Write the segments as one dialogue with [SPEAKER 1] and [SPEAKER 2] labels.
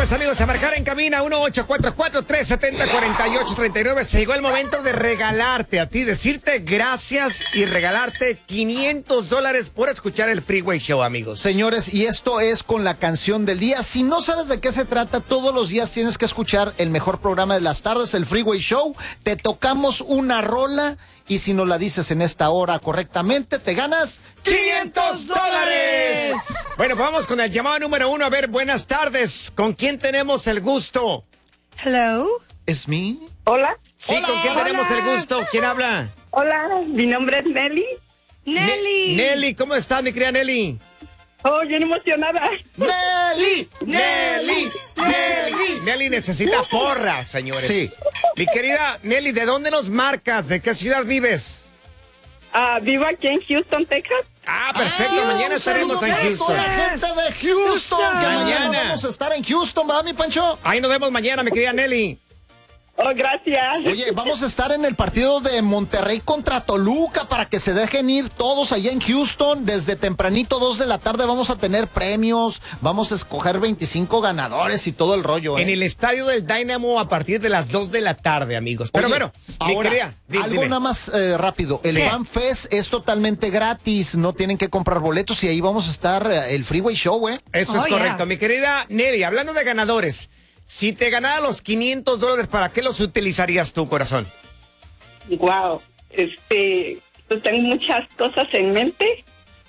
[SPEAKER 1] pues amigos, a marcar en cabina 1-844-370-4839. Se llegó el momento de regalarte a ti, decirte gracias y regalarte $500 por escuchar el Freeway Show, amigos.
[SPEAKER 2] Señores, y esto es con la canción del día. Si no sabes de qué se trata, todos los días tienes que escuchar el mejor programa de las tardes, el Freeway Show. Te tocamos una rola y si nos la dices en esta hora correctamente, te ganas
[SPEAKER 1] $500. Bueno, pues vamos con el llamado número 1. A ver, buenas tardes. ¿Con quién tenemos el gusto?
[SPEAKER 3] Hello.
[SPEAKER 2] ¿Es me?
[SPEAKER 4] Hola.
[SPEAKER 1] Sí,
[SPEAKER 2] Hola.
[SPEAKER 1] ¿con quién tenemos el gusto? ¿Quién habla?
[SPEAKER 4] Hola, mi nombre es Nelly.
[SPEAKER 3] Nelly.
[SPEAKER 1] Nelly, ¿cómo estás, mi querida Nelly?
[SPEAKER 4] Oh, bien emocionada.
[SPEAKER 2] ¡Nelly!
[SPEAKER 1] Nelly, Nelly. Nelly necesita porras, señores.
[SPEAKER 2] Sí.
[SPEAKER 1] Mi querida Nelly, ¿de dónde nos marcas? ¿De qué ciudad vives?
[SPEAKER 4] Vivo aquí en Houston, Texas.
[SPEAKER 1] Ah, perfecto. Mañana estaremos en Houston.
[SPEAKER 2] Toda la gente de Houston. Que mañana
[SPEAKER 1] Mañana.
[SPEAKER 2] vamos a estar en Houston, ¿verdad, mi Pancho?
[SPEAKER 1] Ahí nos vemos mañana, mi querida Nelly.
[SPEAKER 4] Oh, gracias.
[SPEAKER 2] Oye, vamos a estar en el partido de Monterrey contra Toluca para que se dejen ir todos allá en Houston. Desde tempranito, 2 de la tarde, vamos a tener premios. Vamos a escoger 25 ganadores y todo el rollo.
[SPEAKER 1] En el estadio del Dynamo a partir de las 2 de la tarde, amigos. Pero
[SPEAKER 2] Oye,
[SPEAKER 1] bueno, mi
[SPEAKER 2] ahora,
[SPEAKER 1] querida,
[SPEAKER 2] algo
[SPEAKER 1] dime.
[SPEAKER 2] nada más rápido. El
[SPEAKER 1] Sí.
[SPEAKER 2] Fan Fest es totalmente gratis. No tienen que comprar boletos y ahí vamos a estar el Freeway Show, ¿eh?
[SPEAKER 1] Eso es correcto. Mi querida Nelly, hablando de ganadores, si te ganara los $500, ¿para qué los utilizarías tú, corazón?
[SPEAKER 4] Wow. Pues tengo muchas cosas en mente.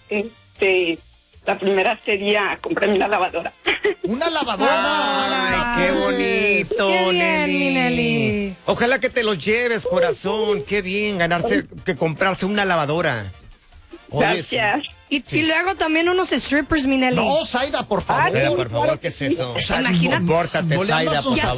[SPEAKER 4] La primera sería comprarme una lavadora.
[SPEAKER 2] Una lavadora.
[SPEAKER 1] Ay, qué bonito,
[SPEAKER 3] Qué bien,
[SPEAKER 1] Nelly.
[SPEAKER 3] mi Nelly.
[SPEAKER 1] Ojalá que te los lleves, corazón. Qué bien ganarse, que comprarse una lavadora.
[SPEAKER 2] Oye, sí.
[SPEAKER 4] Gracias.
[SPEAKER 3] Y luego también unos strippers, mi Nelly.
[SPEAKER 2] No, Zaida, por favor.
[SPEAKER 1] Por favor, ¿qué es eso?
[SPEAKER 3] Imagínate.
[SPEAKER 1] Compórtate,
[SPEAKER 2] No le andas
[SPEAKER 1] Zaida, por
[SPEAKER 3] Ya
[SPEAKER 1] favor.